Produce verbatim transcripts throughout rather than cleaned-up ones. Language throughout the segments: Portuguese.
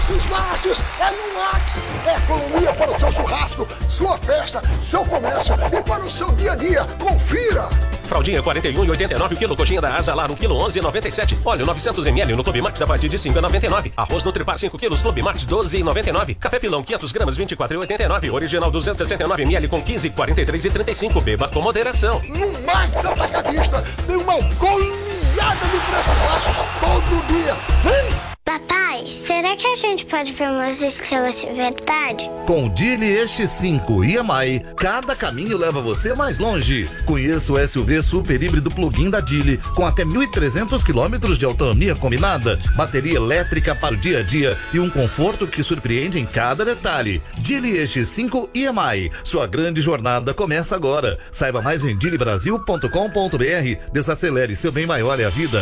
Preços Max é no Max. É economia para o seu churrasco, sua festa, seu comércio e para o seu dia a dia. Confira! Fraldinha quarenta e um e oitenta e nove o quilo, coxinha da Asa Lar um quilo onze e noventa e sete. Óleo novecentos mililitros no Clube Max a partir de cinco e noventa e nove. Arroz Nutripar cinco quilos, Clube Max doze e noventa e nove. Café Pilão quinhentos gramas vinte e quatro e oitenta e nove. Original duzentos e sessenta e nove mililitros com quinze, quarenta e três e trinta e cinco. Beba com moderação. No Max Atacadista tem uma goleada de preços baixos todo dia. Vem! Papai, será que a gente pode ver umas estrelas de verdade? Com o Geely X cinco I M I, cada caminho leva você mais longe. Conheça o S U V super híbrido plug-in da Geely, com até mil e trezentos quilômetros de autonomia combinada, bateria elétrica para o dia a dia e um conforto que surpreende em cada detalhe. Geely X cinco I M I, sua grande jornada começa agora. Saiba mais em geely brasil ponto com ponto b r. Desacelere, seu bem maior é a vida.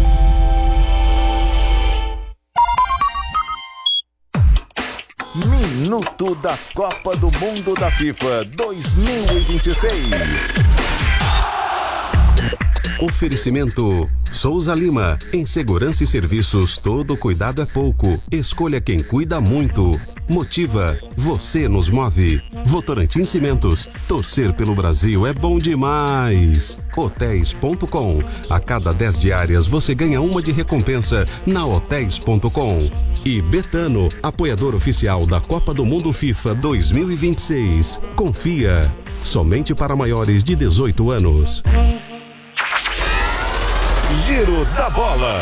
Minuto da Copa do Mundo da FIFA dois mil e vinte e seis. Oferecimento Souza Lima. Em segurança e serviços, todo cuidado é pouco. Escolha quem cuida muito. Motiva. Você nos move. Votorantim Cimentos. Torcer pelo Brasil é bom demais. Hotéis ponto com. A cada dez diárias você ganha uma de recompensa na Hotéis ponto com. E Betano, apoiador oficial da Copa do Mundo FIFA dois mil e vinte e seis. Confia. Somente para maiores de dezoito anos. Giro da Bola.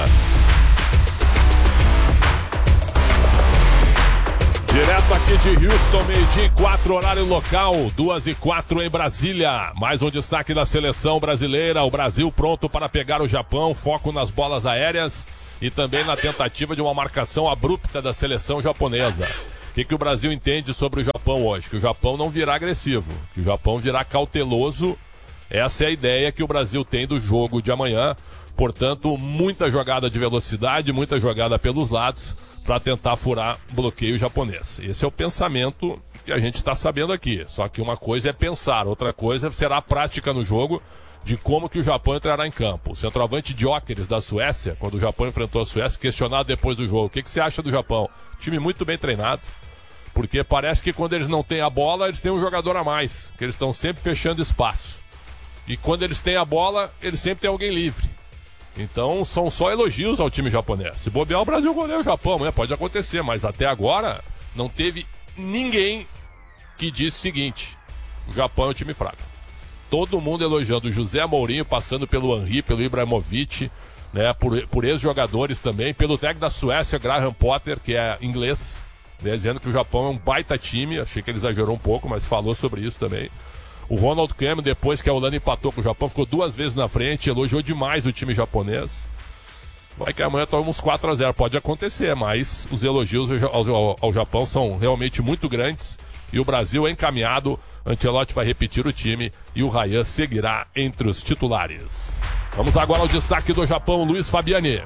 Direto aqui de Houston, meio-dia e quatro, horário local, duas e quatro em Brasília. Mais um destaque da seleção brasileira. O Brasil pronto para pegar o Japão, foco nas bolas aéreas e também na tentativa de uma marcação abrupta da seleção japonesa. O que, que o Brasil entende sobre o Japão hoje? Que o Japão não virá agressivo, que o Japão virá cauteloso. Essa é a ideia que o Brasil tem do jogo de amanhã. Portanto, muita jogada de velocidade, muita jogada pelos lados para tentar furar bloqueio japonês. Esse é o pensamento que a gente está sabendo aqui. Só que uma coisa é pensar, outra coisa será a prática no jogo de como que o Japão entrará em campo. O centroavante Gyökeres da Suécia, quando o Japão enfrentou a Suécia, questionado depois do jogo, o que, que você acha do Japão? Time muito bem treinado, porque parece que quando eles não têm a bola, eles têm um jogador a mais, que eles estão sempre fechando espaço. E quando eles têm a bola, eles sempre têm alguém livre. Então são só elogios ao time japonês. Se bobear, o Brasil goleia o Japão, né? Pode acontecer, mas até agora não teve ninguém que disse o seguinte: o Japão é um time fraco. Todo mundo elogiando o José Mourinho, passando pelo Henry, pelo Ibrahimovic, né? por, por ex-jogadores também, pelo técnico da Suécia, Graham Potter, que é inglês, né? Dizendo que o Japão é um baita time. Achei que ele exagerou um pouco, mas falou sobre isso também. O Ronald Koeman, depois que a Holanda empatou com o Japão, ficou duas vezes na frente, elogiou demais o time japonês. Vai que amanhã toma uns quatro a zero, pode acontecer, mas os elogios ao, ao, ao Japão são realmente muito grandes. E o Brasil é encaminhado, Ancelotti vai repetir o time e o Ryan seguirá entre os titulares. Vamos agora ao destaque do Japão, Luiz Fabiani.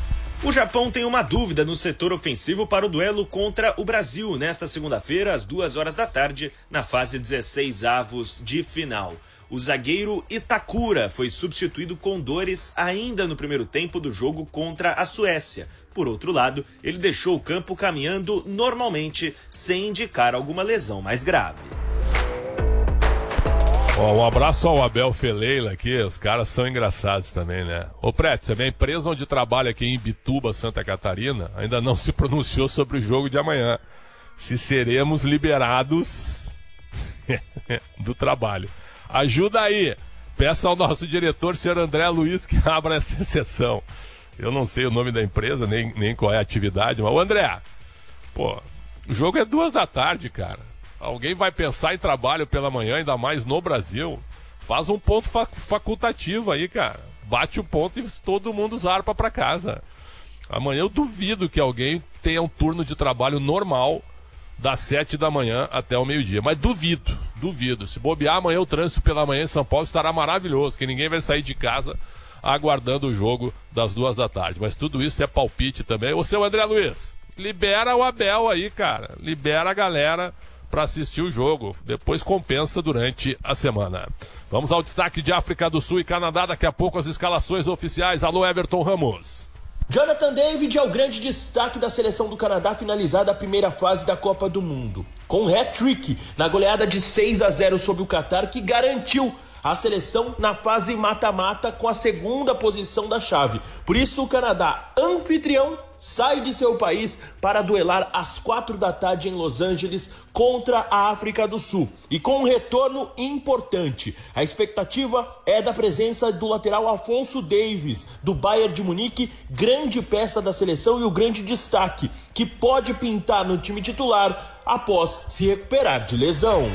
O Japão tem uma dúvida no setor ofensivo para o duelo contra o Brasil nesta segunda-feira, às duas horas da tarde, na fase dezesseis avos de final. O zagueiro Itakura foi substituído com dores ainda no primeiro tempo do jogo contra a Suécia. Por outro lado, ele deixou o campo caminhando normalmente, sem indicar alguma lesão mais grave. Oh, um abraço ao Abel Feleila aqui, os caras são engraçados também, né? Ô Prédio, a minha empresa onde trabalha aqui em Bituba, Santa Catarina, ainda não se pronunciou sobre o jogo de amanhã. Se seremos liberados do trabalho. Ajuda aí, peça ao nosso diretor, senhor André Luiz, que abra essa sessão. Eu não sei o nome da empresa, nem, nem qual é a atividade, mas, ô André, pô, o jogo é duas da tarde, cara. Alguém vai pensar em trabalho pela manhã, ainda mais no Brasil? Faz um ponto fac- facultativo aí, cara. Bate o ponto e todo mundo zarpa pra casa. Amanhã eu duvido que alguém tenha um turno de trabalho normal das sete da manhã até o meio-dia. Mas duvido, duvido. Se bobear amanhã o trânsito pela manhã em São Paulo estará maravilhoso, que ninguém vai sair de casa aguardando o jogo das duas da tarde. Mas tudo isso é palpite também. Ô, seu André Luiz, libera o Abel aí, cara. Libera a galera para assistir o jogo, depois compensa durante a semana. Vamos ao destaque de África do Sul e Canadá, daqui a pouco as escalações oficiais. Alô, Everton Ramos. Jonathan David é o grande destaque da seleção do Canadá finalizada a primeira fase da Copa do Mundo, com um hat-trick na goleada de seis a zero sobre o Catar, que garantiu a seleção na fase mata-mata com a segunda posição da chave. Por isso o Canadá, anfitrião, sai de seu país para duelar às quatro da tarde em Los Angeles contra a África do Sul. E com um retorno importante. A expectativa é da presença do lateral Alphonso Davies, do Bayern de Munique, grande peça da seleção e o grande destaque, que pode pintar no time titular após se recuperar de lesão.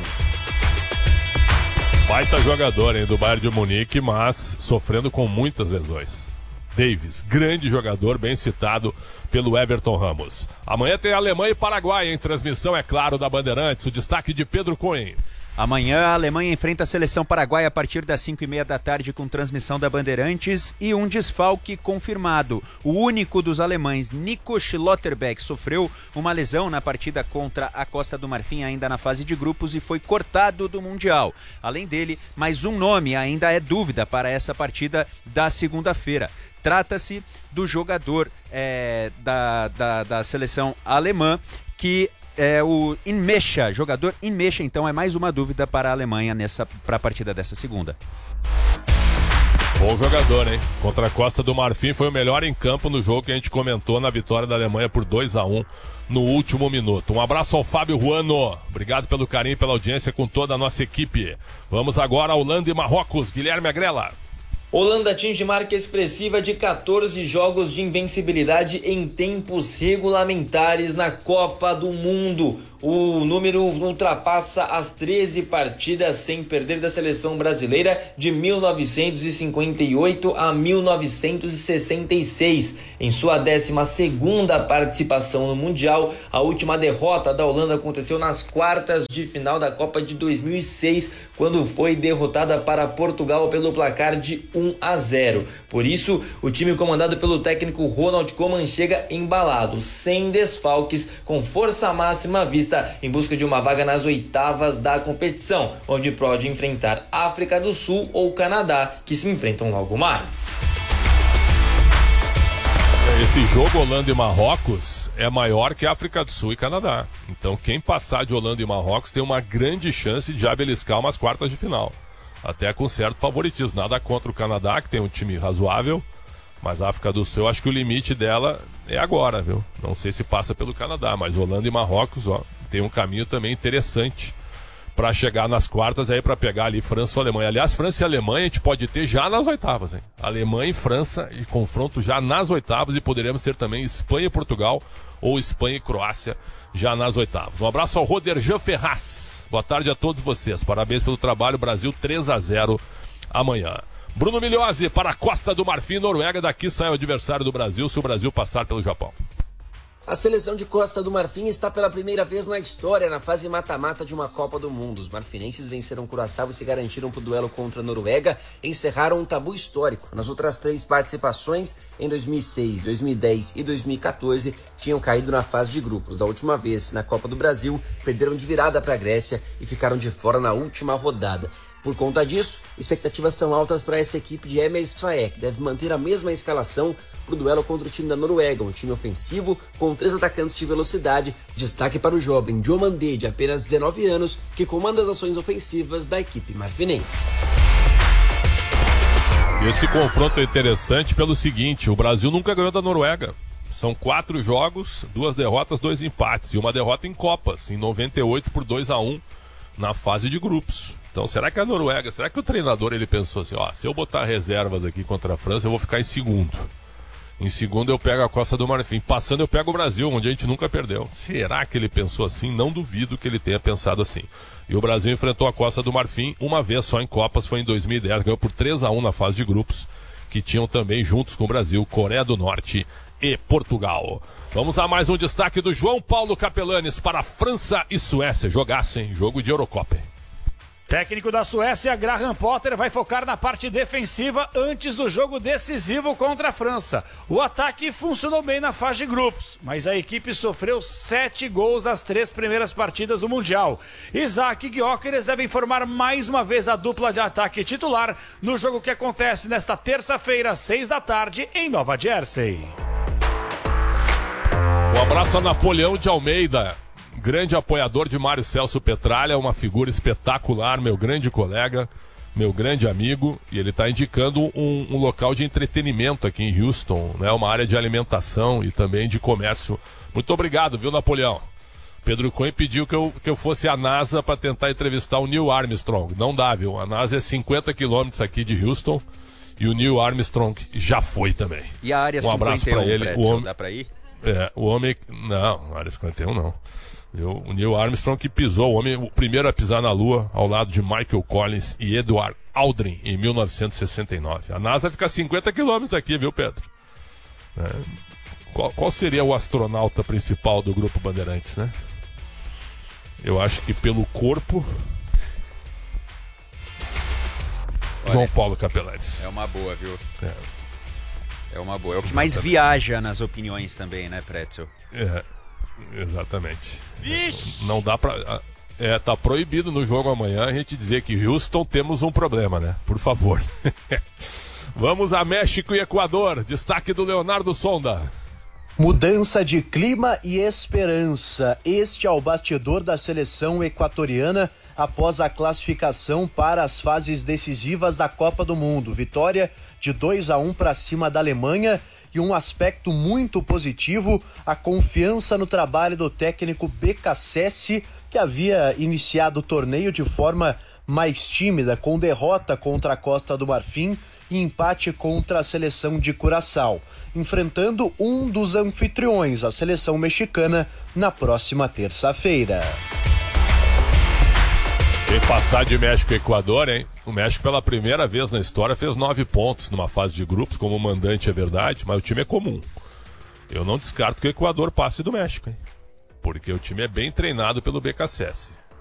Baita jogador, hein, do Bayern de Munique, mas sofrendo com muitas lesões. Davies, grande jogador, bem citado pelo Everton Ramos. Amanhã tem Alemanha e Paraguai em transmissão, é claro, da Bandeirantes. O destaque de Pedro Cohen. Amanhã a Alemanha enfrenta a seleção paraguaia a partir das cinco e meia da tarde com transmissão da Bandeirantes e um desfalque confirmado. O único dos alemães, Nico Schlotterbeck, sofreu uma lesão na partida contra a Costa do Marfim ainda na fase de grupos e foi cortado do Mundial. Além dele, mais um nome ainda é dúvida para essa partida da segunda-feira. Trata-se do jogador é, da, da, da seleção alemã, que é o Inmecha, jogador Inmecha, então é mais uma dúvida para a Alemanha nessa, para a partida dessa segunda. Bom jogador, hein? Contra a Costa do Marfim foi o melhor em campo no jogo que a gente comentou na vitória da Alemanha por dois a um no último minuto. Um abraço ao Fábio Ruano, obrigado pelo carinho e pela audiência com toda a nossa equipe. Vamos agora a Holanda e Marrocos, Guilherme Agrela. Holanda atinge marca expressiva de quatorze jogos de invencibilidade em tempos regulamentares na Copa do Mundo. O número ultrapassa as treze partidas sem perder da seleção brasileira de mil novecentos e cinquenta e oito a mil novecentos e sessenta e seis. Em sua décima segunda participação no Mundial, a última derrota da Holanda aconteceu nas quartas de final da Copa de dois mil e seis, quando foi derrotada para Portugal pelo placar de um a zero. Por isso, o time comandado pelo técnico Ronald Koeman chega embalado, sem desfalques, com força máxima vista em busca de uma vaga nas oitavas da competição, onde pode enfrentar África do Sul ou Canadá, que se enfrentam logo mais. Esse jogo Holanda e Marrocos é maior que África do Sul e Canadá. Então quem passar de Holanda e Marrocos tem uma grande chance de já beliscar umas quartas de final. Até com certo favoritismo. Nada contra o Canadá, que tem um time razoável, mas a África do Sul, eu acho que o limite dela é agora, viu? Não sei se passa pelo Canadá, mas Holanda e Marrocos, ó, tem um caminho também interessante para chegar nas quartas aí, para pegar ali França ou Alemanha. Aliás, França e Alemanha a gente pode ter já nas oitavas, hein? Alemanha e França e confronto já nas oitavas, e poderemos ter também Espanha e Portugal ou Espanha e Croácia já nas oitavas. Um abraço ao Roderjan Ferraz. Boa tarde a todos vocês. Parabéns pelo trabalho. Brasil três a zero amanhã. Bruno Milhose para a Costa do Marfim, Noruega. Daqui sai o adversário do Brasil se o Brasil passar pelo Japão. A seleção de Costa do Marfim está pela primeira vez na história na fase mata-mata de uma Copa do Mundo. Os marfinenses venceram Curaçao e se garantiram para o duelo contra a Noruega e encerraram um tabu histórico. Nas outras três participações, em dois mil e seis, dois mil e dez e dois mil e quatorze, tinham caído na fase de grupos. Da última vez, na Copa do Brasil, perderam de virada para a Grécia e ficaram de fora na última rodada. Por conta disso, expectativas são altas para essa equipe de Emerson Faé, que deve manter a mesma escalação para o duelo contra o time da Noruega, um time ofensivo com três atacantes de velocidade. Destaque para o jovem Diomandé, de apenas dezenove anos, que comanda as ações ofensivas da equipe marfinense. Esse confronto é interessante pelo seguinte: o Brasil nunca ganhou da Noruega. São quatro jogos, duas derrotas, dois empates e uma derrota em Copas, em noventa e oito por dois a um na fase de grupos. Então, será que a Noruega, será que o treinador ele pensou assim, ó, se eu botar reservas aqui contra a França, eu vou ficar em segundo. Em segundo eu pego a Costa do Marfim. Passando eu pego o Brasil, onde a gente nunca perdeu. Será que ele pensou assim? Não duvido que ele tenha pensado assim. E o Brasil enfrentou a Costa do Marfim uma vez só em Copas, foi em dois mil e dez, ganhou por três a um na fase de grupos, que tinham também juntos com o Brasil, Coreia do Norte e Portugal. Vamos a mais um destaque do João Paulo Capelanes para França e Suécia. Jogassem, jogo de Eurocopa. Técnico da Suécia, Graham Potter, vai focar na parte defensiva antes do jogo decisivo contra a França. O ataque funcionou bem na fase de grupos, mas a equipe sofreu sete gols nas três primeiras partidas do Mundial. Isaac e Gyökeres devem formar mais uma vez a dupla de ataque titular no jogo que acontece nesta terça-feira, às seis da tarde, em Nova Jersey. Um abraço a Napoleão de Almeida, grande apoiador de Mário Celso Petralha, uma figura espetacular, meu grande colega, meu grande amigo, e ele está indicando um, um local de entretenimento aqui em Houston, né? Uma área de alimentação e também de comércio. Muito obrigado, viu, Napoleão? Pedro Cunha pediu que eu, que eu fosse à NASA para tentar entrevistar o Neil Armstrong. Não dá, viu? A NASA é cinquenta quilômetros aqui de Houston e o Neil Armstrong já foi também. E a área um abraço para ele. Pretzel, o homem, dá para ir? É, o homem... Não, a área cinquenta e um não. Eu, o Neil Armstrong que pisou, o homem, o primeiro a pisar na Lua, ao lado de Michael Collins e Edward Aldrin, em mil novecentos e sessenta e nove. A NASA fica a cinquenta quilômetros daqui, viu, Pedro? É, qual, qual seria o astronauta principal do Grupo Bandeirantes, né? Eu acho que pelo corpo... Olha, João Paulo Capelares. É uma boa, viu? É, é uma boa. É o que mais viaja nas opiniões também, né, Pretzel? É, exatamente. Vixe! Não dá pra... É, tá proibido no jogo amanhã a gente dizer que Houston temos um problema, né? Por favor. Vamos a México e Equador. Destaque do Leonardo Sonda. Mudança de clima e esperança. Este é o bastidor da seleção equatoriana após a classificação para as fases decisivas da Copa do Mundo. Vitória de dois a um para cima da Alemanha e um aspecto muito positivo, a confiança no trabalho do técnico Beccacece, que havia iniciado o torneio de forma mais tímida, com derrota contra a Costa do Marfim e empate contra a seleção de Curaçao, enfrentando um dos anfitriões, a seleção mexicana, na próxima terça-feira. Quem passar de México e Equador, hein? O México pela primeira vez na história fez nove pontos numa fase de grupos, como mandante é verdade, mas o time é comum. Eu não descarto que o Equador passe do México, hein? Porque o time é bem treinado pelo Beccacece.